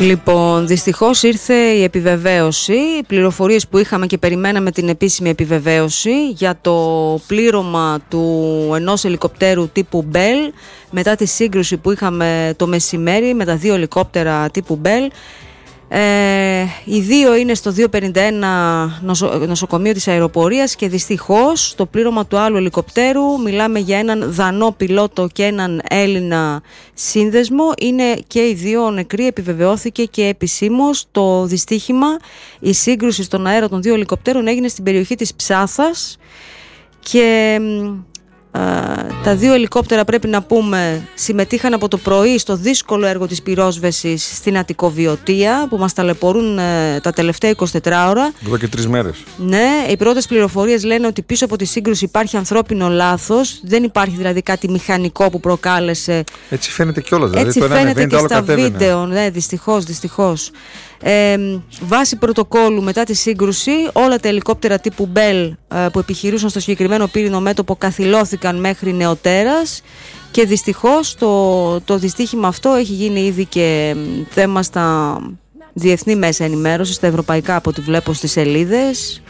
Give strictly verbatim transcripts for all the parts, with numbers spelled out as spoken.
Λοιπόν, δυστυχώς ήρθε η επιβεβαίωση. Οι πληροφορίες που είχαμε και περιμέναμε την επίσημη επιβεβαίωση για το πλήρωμα του ενός ελικοπτέρου τύπου Bell μετά τη σύγκρουση που είχαμε το μεσημέρι με τα δύο ελικόπτερα τύπου Bell. Ε, οι δύο είναι στο δύο πενήντα ένα νοσο, νοσοκομείο της αεροπορίας και δυστυχώς το πλήρωμα του άλλου ελικοπτέρου, μιλάμε για έναν Δανό πιλότο και έναν Έλληνα σύνδεσμο, είναι και οι δύο νεκροί, επιβεβαιώθηκε και επισήμως. Το δυστύχημα, η σύγκρουση στον αέρα των δύο ελικοπτέρων έγινε στην περιοχή της Ψάθας και Uh, τα δύο ελικόπτερα, πρέπει να πούμε, συμμετείχαν από το πρωί στο δύσκολο έργο της πυρόσβεσης στην Αττικοβιωτία που μας ταλαιπωρούν uh, τα τελευταία εικοσιτέσσερις ώρα. Εδώ και τρεις μέρες. Ναι, οι πρώτες πληροφορίες λένε ότι πίσω από τη σύγκρουση υπάρχει ανθρώπινο λάθος. Δεν υπάρχει δηλαδή κάτι μηχανικό που προκάλεσε. Έτσι φαίνεται κιόλας. Δηλαδή, έτσι το ένα φαίνεται και το στα βίντεο. Ναι, δυστυχώς, δυστυχώς. Ε, βάσει πρωτοκόλλου μετά τη σύγκρουση, όλα τα ελικόπτερα τύπου Bell ε, που επιχειρούσαν στο συγκεκριμένο πύρινο μέτωπο καθυλώθηκαν μέχρι νεοτέρας και δυστυχώς το, το δυστύχημα αυτό έχει γίνει ήδη και θέμα στα διεθνή μέσα ενημέρωσης, στα ευρωπαϊκά από ό,τι βλέπω στις σελίδες.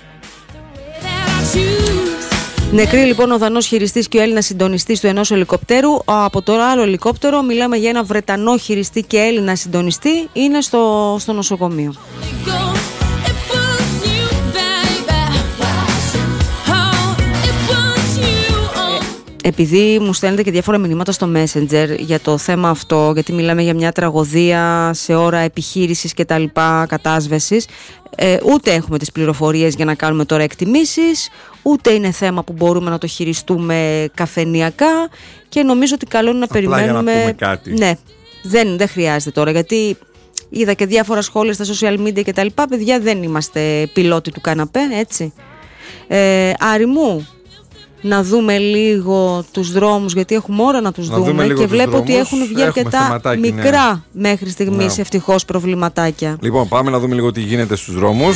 Νεκροί λοιπόν ο Δανός χειριστής και ο Έλληνας συντονιστής του ενός ελικοπτέρου. Από το άλλο ελικόπτερο μιλάμε για ένα Βρετανό χειριστή και Έλληνα συντονιστή, είναι στο, στο νοσοκομείο. Επειδή μου στέλνετε και διάφορα μηνύματα στο Messenger για το θέμα αυτό, γιατί μιλάμε για μια τραγωδία σε ώρα επιχείρησης και τα λοιπά, κατάσβεσης, ε, ούτε έχουμε τις πληροφορίες για να κάνουμε τώρα εκτιμήσεις, ούτε είναι θέμα που μπορούμε να το χειριστούμε καφενειακά και νομίζω ότι καλό είναι να απλά περιμένουμε. Για να πούμε κάτι. Ναι, δεν, δεν χρειάζεται τώρα, γιατί είδα και διάφορα σχόλια στα social media και τα λοιπά. Παιδιά, δεν είμαστε πιλότοι του καναπέ, έτσι. Ε, Άρη μου, να δούμε λίγο τους δρόμους, γιατί έχουμε ώρα να τους να δούμε και βλέπω δρόμους. Ότι έχουν βγει αρκετά μικρά ναι. μέχρι στιγμής ναι. ευτυχώς προβληματάκια. Λοιπόν, πάμε να δούμε λίγο τι γίνεται στους δρόμους.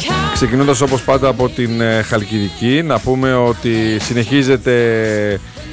Ξεκινώντας όπως πάντα από την ε, Χαλκιδική, να πούμε ότι συνεχίζεται